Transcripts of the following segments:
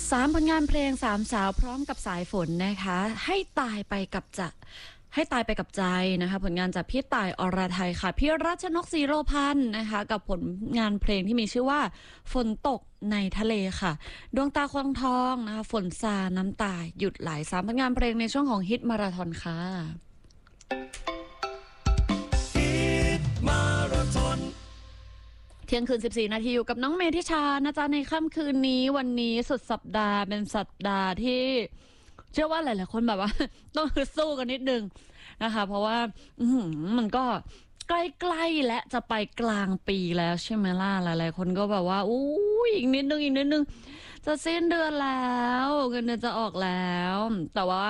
3 ผลงานเพลง3 สาวพร้อมกับสายฝนนะคะให้ตายไปกับใจนะคะผลงานจากพี่ต่ายอรไทยค่ะพี่รัชนกศรีโรพันธ์นะคะกับผลงานเพลงที่มีชื่อว่าฝนตกในทะเลค่ะดวงตาควังทองนะคะฝนซาน้ำตาหยุดไหล3 ผลงานเพลงในช่วงของฮิตมาราธอนค่ะเที่ยงคืน14 นาทีอยู่กับน้องเมธิชานะจ๊ะในค่ำคืนนี้วันนี้สุดสัปดาห์เป็นสัปดาห์ที่เชื่อว่าหลายๆคนแบบว่า ต้องสู้กันนิดนึงนะคะเพราะว่ามันก็ใกล้ๆและจะไปกลางปีแล้วใช่ไหมล่ะหลายๆคนก็แบบว่าอู้อีกนิดนึงจะสิ้นเดือนแล้วเงินเดือนจะออกแล้วแต่ว่า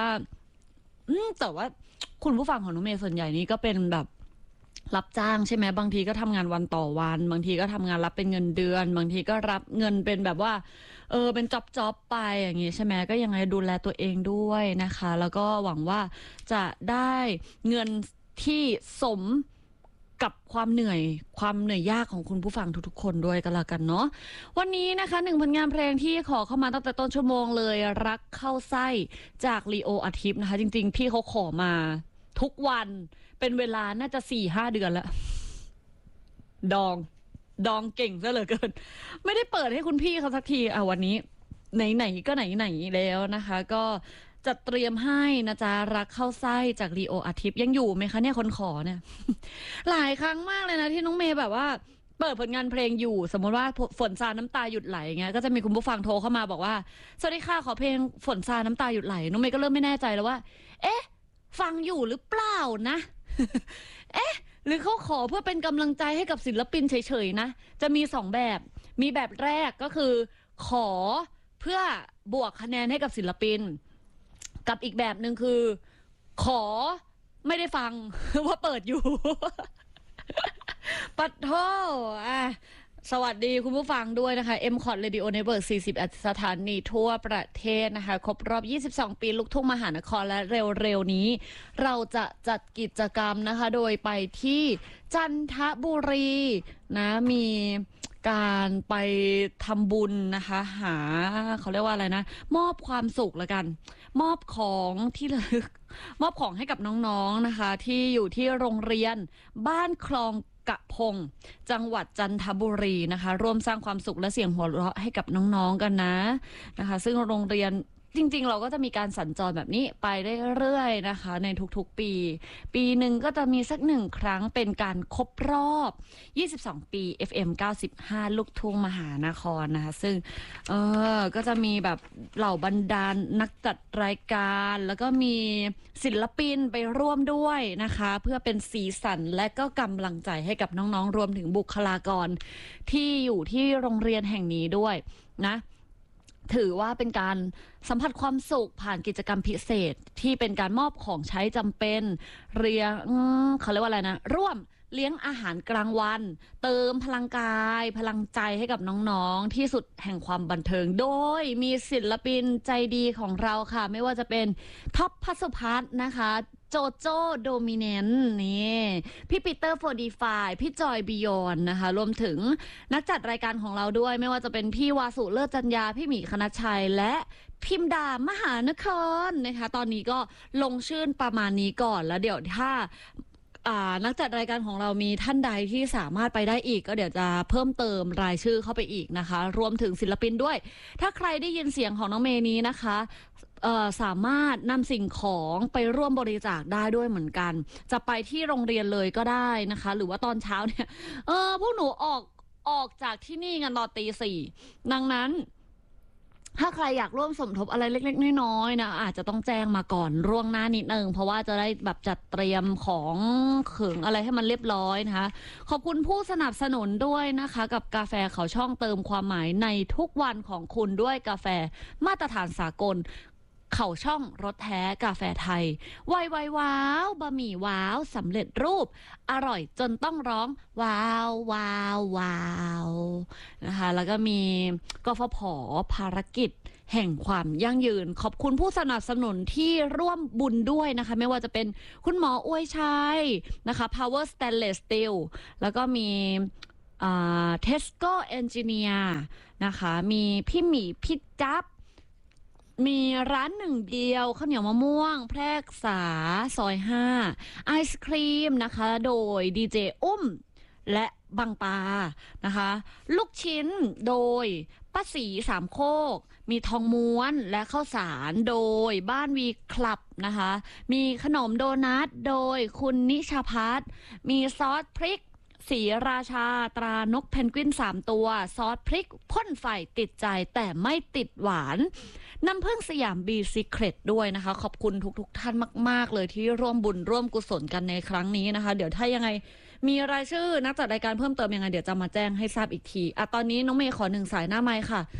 คุณผู้ฟังของน้องเมย์ส่วนใหญ่นี้ก็เป็นแบบรับจ้างใช่ไหมบางทีก็ทำงานวันต่อวันบางทีก็ทำงานรับเป็นเงินเดือนบางทีก็รับเงินเป็นแบบว่าเป็นจ็อบไปอย่างงี้ใช่ไหมก็ยังไงดูแลตัวเองด้วยนะคะแล้วก็หวังว่าจะได้เงินที่สมกับความเหนื่อยยากของคุณผู้ฟังทุกๆคนด้วยกันละกันเนาะวันนี้นะคะ1 ผลงานเพลงที่ขอเข้ามาตั้งแต่ต้นชั่วโมงเลยรักเข้าไส้จากลีโออาทิตย์นะคะจริงๆพี่เขาขอมาทุกวันเป็นเวลาน่าจะ 4-5 เดือนแล้วดองเก่งซะเหลือเกินไม่ได้เปิดให้คุณพี่เขาสักทีวันนี้ไหนก็ไหนแล้วนะคะก็จะเตรียมให้นะจ๊ะรักเข้าไส้จากลีโออาทิตย์ยังอยู่ไหมคะเนี่ยคนขอเนี่ย หลายครั้งมากเลยนะที่น้องเมย์แบบว่าเปิดผลงานเพลงอยู่สมมติว่าฝนซาน้ำตาหยุดไหลเงี้ยก็จะมีคุณผู้ฟังโทรเข้ามาบอกว่าสวัสดีค่ะขอเพลงฝนซาน้ำตาหยุดไหลน้องเมย์ก็เริ่มไม่แน่ใจแล้วว่าเอ๊ะฟังอยู่หรือเปล่านะ เอ๊ะหรือเขาขอเพื่อเป็นกำลังใจให้กับศิลปินเฉยๆนะจะมี2 แบบมีแบบแรกก็คือขอเพื่อบวกคะแนนให้กับศิลปินกับอีกแบบหนึ่งคือขอไม่ได้ฟัง ว่าเปิดอยู่ ปัดโทสวัสดีคุณผู้ฟังด้วยนะคะ M-Cot Radio Network 41 สถานีทั่วประเทศนะคะครบรอบ22 ปีลูกทุ่งมหานครและเร็วๆนี้เราจะจัดกิจกรรมนะคะโดยไปที่จันทบุรีนะมีการไปทำบุญนะคะหาเขาเรียกว่าอะไรนะมอบความสุขละกันมอบของที่ระลึกมอบของให้กับน้องๆนะคะที่อยู่ที่โรงเรียนบ้านคลองกะพงจังหวัดจันทบุรีนะคะร่วมสร้างความสุขและเสียงหัวเราะให้กับน้องๆกันนะคะซึ่งโรงเรียนจริงๆเราก็จะมีการสัญจรแบบนี้ไปเรื่อยๆนะคะในทุกๆปีหนึ่งก็จะมีสัก1 ครั้งเป็นการครบรอบ22 ปี FM 95 ลูกทุ่งมหานครนะคะซึ่งก็จะมีแบบเหล่าบรรดานักจัดรายการแล้วก็มีศิลปินไปร่วมด้วยนะคะเพื่อเป็นสีสันและก็กำลังใจให้กับน้องๆรวมถึงบุคลากรที่อยู่ที่โรงเรียนแห่งนี้ด้วยนะถือว่าเป็นการสัมผัสความสุขผ่านกิจกรรมพิเศษที่เป็นการมอบของใช้จำเป็นเขาเรียกว่าอะไรนะร่วมเลี้ยงอาหารกลางวันเติมพลังกายพลังใจให้กับน้องๆที่สุดแห่งความบันเทิงโดยมีศิลปินใจดีของเราค่ะไม่ว่าจะเป็นท็อปพัสสุพัฒน์นะคะโจโจ้โดมิเนนต์นี่พี่ปีเตอร์45พี่จอยบิยอนนะคะรวมถึงนักจัดรายการของเราด้วยไม่ว่าจะเป็นพี่วาสุเลิศจันยาพี่หมีคณชัยและพิมดามหานครนะคะตอนนี้ก็ลงชื่อประมาณนี้ก่อนแล้วเดี๋ยวถ้านักจัดรายการของเรามีท่านใดที่สามารถไปได้อีกก็เดี๋ยวจะเพิ่มเติมรายชื่อเข้าไปอีกนะคะรวมถึงศิลปินด้วยถ้าใครได้ยินเสียงของน้องเมย์นี้นะคะสามารถนำสิ่งของไปร่วมบริจาคได้ด้วยเหมือนกันจะไปที่โรงเรียนเลยก็ได้นะคะหรือว่าตอนเช้าเนี่ยพวกหนูออกจากที่นี่กันตอนตี 4ดังนั้นถ้าใครอยากร่วมสมทบอะไรเล็กๆน้อยๆนะอาจจะต้องแจ้งมาก่อนล่วงหน้านิดนึงเพราะว่าจะได้แบบจัดเตรียมของเขิงอะไรให้มันเรียบร้อยนะคะขอบคุณผู้สนับสนุนด้วยนะคะกับกาแฟเขาช่องเติมความหมายในทุกวันของคุณด้วยกาแฟมาตรฐานสากลเขาช่องรสแท้กาแฟไทยไวว้าวบะหมี่ว้าวสำเร็จรูปอร่อยจนต้องร้องว้าวว้าวว้าวนะคะแล้วก็มีกฟผ.ภารกิจแห่งความยั่งยืนขอบคุณผู้สนับสนุนที่ร่วมบุญด้วยนะคะไม่ว่าจะเป็นคุณหมออวยชัยนะคะ Power Stainless Steel แล้วก็มีTesco Engineer นะคะมีพี่หมีพี่จับมีร้านหนึ่งเดียวข้าวเหนียวมะม่วงแพรกษาซอย5ไอศครีมนะคะโดยดีเจอุ้มและบางปานะคะลูกชิ้นโดยป้าสีสามโคกมีทองม้วนและข้าวสารโดยบ้านวีคลับนะคะมีขนมโดนัทโดยคุณนิชาพัฒน์มีซอสพริกสีราชาตรานกเพนกวิน3ตัวซอสพริกพ่นไฟติดใจแต่ไม่ติดหวานน้ำผึ้งสยามบีซีเครตด้วยนะคะขอบคุณทุกท่านมากๆเลยที่ร่วมบุญร่วมกุศลกันในครั้งนี้นะคะเดี๋ยวถ้ายังไงมีรายชื่อนักจัดรายการเพิ่มเติมยังไงเดี๋ยวจะมาแจ้งให้ทราบอีกทีตอนนี้น้องเมย์ขอ1 สายหน้าไมค์ค่ะ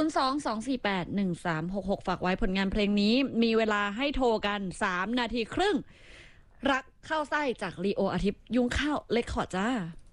022481366ฝากไว้ผลงานเพลงนี้มีเวลาให้โทรกัน3 นาทีครึ่งรักเข้าไส้จากลีโออาทิตย์ยุงข้าวเลคคอร์ดจ้า